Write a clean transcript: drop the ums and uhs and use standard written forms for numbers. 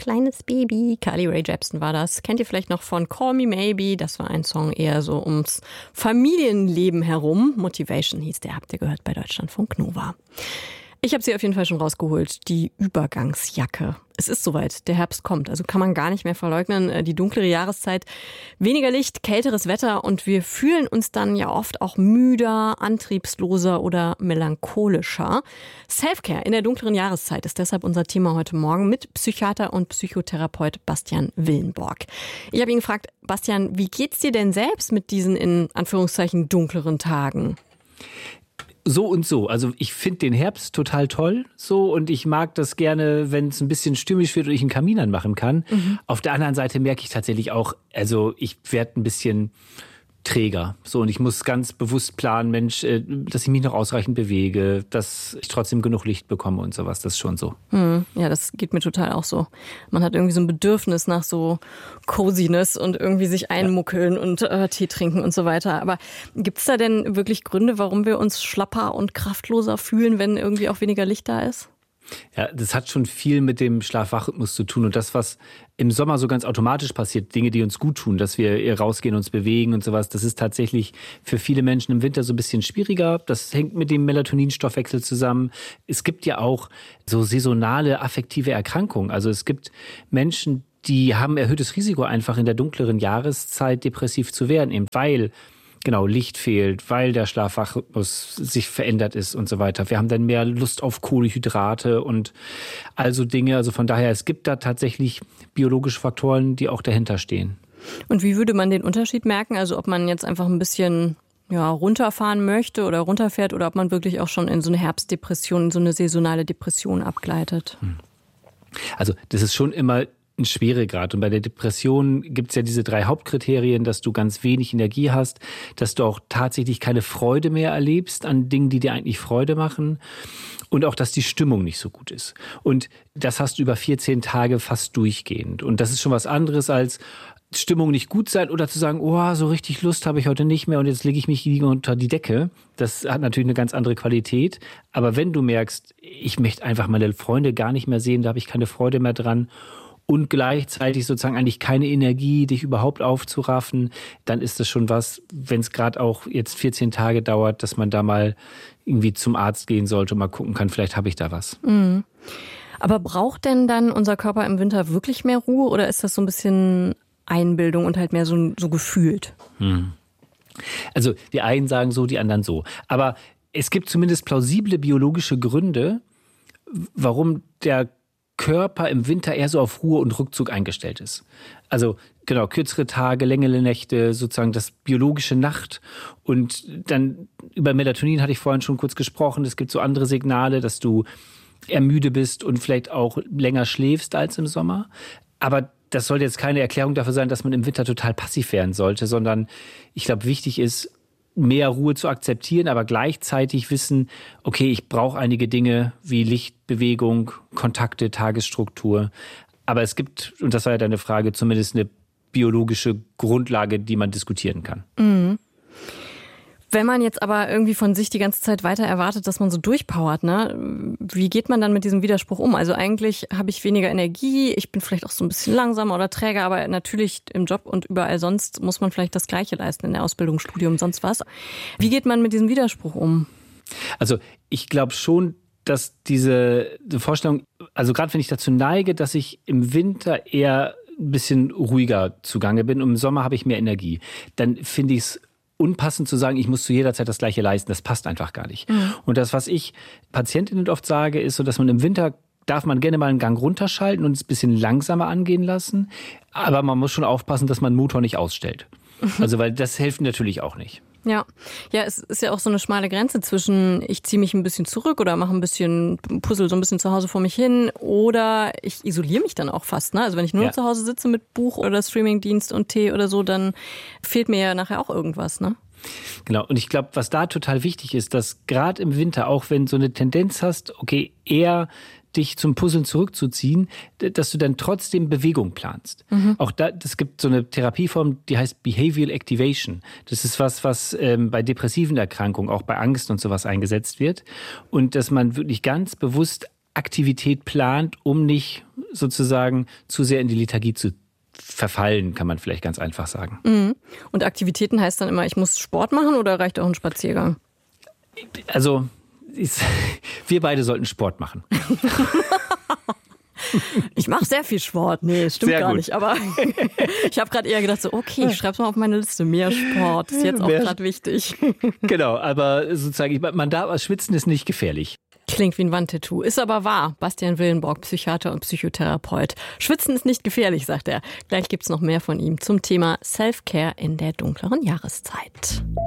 kleines Baby. Carly Rae Jepsen war das. Kennt ihr vielleicht noch von Call Me Maybe? Das war ein Song eher so ums Familienleben herum. Motivation hieß der, habt ihr gehört bei Deutschlandfunk Nova. Ich habe sie auf jeden Fall schon rausgeholt, die Übergangsjacke. Es ist soweit, der Herbst kommt, also kann man gar nicht mehr verleugnen. Die dunklere Jahreszeit, weniger Licht, kälteres Wetter und wir fühlen uns dann ja oft auch müder, antriebsloser oder melancholischer. Selfcare in der dunkleren Jahreszeit ist deshalb unser Thema heute Morgen mit Psychiater und Psychotherapeut Bastian Willenborg. Ich habe ihn gefragt, Bastian, wie geht's dir denn selbst mit diesen in Anführungszeichen dunkleren Tagen? So und so. Also ich finde den Herbst total toll so und ich mag das gerne, wenn es ein bisschen stürmisch wird und ich einen Kamin anmachen kann. Auf der anderen Seite merke ich tatsächlich auch, also ich werde ein bisschen träger. So, und ich muss ganz bewusst planen, Mensch, dass ich mich noch ausreichend bewege, dass ich trotzdem genug Licht bekomme und sowas. Das ist schon so. Ja, das geht mir total auch so. Man hat irgendwie so ein Bedürfnis nach so Coziness und irgendwie sich einmuckeln und Tee trinken und so weiter. Aber gibt's da denn wirklich Gründe, warum wir uns schlapper und kraftloser fühlen, wenn irgendwie auch weniger Licht da ist? Ja, das hat schon viel mit dem Schlaf-Wach-Rhythmus zu tun. Und das, was im Sommer so ganz automatisch passiert, Dinge, die uns gut tun, dass wir rausgehen, uns bewegen und sowas, das ist tatsächlich für viele Menschen im Winter so ein bisschen schwieriger. Das hängt mit dem Melatoninstoffwechsel zusammen. Es gibt ja auch so saisonale affektive Erkrankungen. Also es gibt Menschen, die haben erhöhtes Risiko, einfach in der dunkleren Jahreszeit depressiv zu werden, eben weil Licht fehlt, weil der Schlaf-Wach-Rhythmus sich verändert ist und so weiter. Wir haben dann mehr Lust auf Kohlenhydrate und also Dinge. Also von daher, es gibt da tatsächlich biologische Faktoren, die auch dahinter stehen. Und wie würde man den Unterschied merken? Also ob man jetzt einfach ein bisschen runterfahren möchte oder runterfährt oder ob man wirklich auch schon in so eine Herbstdepression, in so eine saisonale Depression abgleitet? Also das ist schon immer ein Schweregrad. Und bei der Depression gibt es ja diese 3 Hauptkriterien, dass du ganz wenig Energie hast, dass du auch tatsächlich keine Freude mehr erlebst an Dingen, die dir eigentlich Freude machen und auch, dass die Stimmung nicht so gut ist. Und das hast du über 14 Tage fast durchgehend. Und das ist schon was anderes als Stimmung nicht gut sein oder zu sagen, oh, so richtig Lust habe ich heute nicht mehr und jetzt lege ich mich lieber unter die Decke. Das hat natürlich eine ganz andere Qualität. Aber wenn du merkst, ich möchte einfach meine Freunde gar nicht mehr sehen, da habe ich keine Freude mehr dran, und gleichzeitig sozusagen eigentlich keine Energie, dich überhaupt aufzuraffen, dann ist das schon was, wenn es gerade auch jetzt 14 Tage dauert, dass man da mal irgendwie zum Arzt gehen sollte und mal gucken kann, vielleicht habe ich da was. Aber braucht denn dann unser Körper im Winter wirklich mehr Ruhe oder ist das so ein bisschen Einbildung und halt mehr so gefühlt? Also die einen sagen so, die anderen so. Aber es gibt zumindest plausible biologische Gründe, warum der Körper im Winter eher so auf Ruhe und Rückzug eingestellt ist. Also kürzere Tage, längere Nächte, sozusagen das biologische Nacht. Und dann über Melatonin hatte ich vorhin schon kurz gesprochen. Es gibt so andere Signale, dass du eher müde bist und vielleicht auch länger schläfst als im Sommer. Aber das soll jetzt keine Erklärung dafür sein, dass man im Winter total passiv werden sollte, sondern ich glaube, wichtig ist, mehr Ruhe zu akzeptieren, aber gleichzeitig wissen, okay, ich brauche einige Dinge wie Licht, Bewegung, Kontakte, Tagesstruktur. Aber es gibt, und das war ja deine Frage, zumindest eine biologische Grundlage, die man diskutieren kann. Wenn man jetzt aber irgendwie von sich die ganze Zeit weiter erwartet, dass man so durchpowert, ne? Wie geht man dann mit diesem Widerspruch um? Also eigentlich habe ich weniger Energie, ich bin vielleicht auch so ein bisschen langsamer oder träger, aber natürlich im Job und überall sonst muss man vielleicht das Gleiche leisten in der Ausbildung, Studium, sonst was. Wie geht man mit diesem Widerspruch um? Also ich glaube schon, dass diese Vorstellung, also gerade wenn ich dazu neige, dass ich im Winter eher ein bisschen ruhiger zugange bin und im Sommer habe ich mehr Energie, dann finde ich es unpassend zu sagen, ich muss zu jeder Zeit das Gleiche leisten. Das passt einfach gar nicht. Und das, was ich Patientinnen oft sage, ist so, dass man im Winter darf man gerne mal einen Gang runterschalten und es ein bisschen langsamer angehen lassen. Aber man muss schon aufpassen, dass man den Motor nicht ausstellt. Also, weil das hilft natürlich auch nicht. Ja, es ist ja auch so eine schmale Grenze zwischen ich ziehe mich ein bisschen zurück oder mache ein bisschen Puzzle so ein bisschen zu Hause vor mich hin oder ich isoliere mich dann auch fast. Ne? Also wenn ich nur zu Hause sitze mit Buch oder Streamingdienst und Tee oder so, dann fehlt mir ja nachher auch irgendwas, ne? Genau, und ich glaube, was da total wichtig ist, dass gerade im Winter, auch wenn du so eine Tendenz hast, okay, eher dich zum Puzzeln zurückzuziehen, dass du dann trotzdem Bewegung planst. Auch das gibt so eine Therapieform, die heißt Behavioral Activation. Das ist was bei depressiven Erkrankungen, auch bei Angst und sowas eingesetzt wird. Und dass man wirklich ganz bewusst Aktivität plant, um nicht sozusagen zu sehr in die Lethargie zu verfallen, kann man vielleicht ganz einfach sagen. Mhm. Und Aktivitäten heißt dann immer, ich muss Sport machen oder reicht auch ein Spaziergang? Also, wir beide sollten Sport machen. Ich mache sehr viel Sport. Nee, stimmt sehr gar gut. nicht. Aber ich habe gerade eher gedacht, so, okay, ich schreibe es mal auf meine Liste. Mehr Sport ist jetzt auch gerade wichtig. Genau, aber sozusagen, man darf, Schwitzen ist nicht gefährlich. Klingt wie ein Wandtattoo, ist aber wahr. Bastian Willenborg, Psychiater und Psychotherapeut. Schwitzen ist nicht gefährlich, sagt er. Gleich gibt's noch mehr von ihm zum Thema Self-Care in der dunkleren Jahreszeit.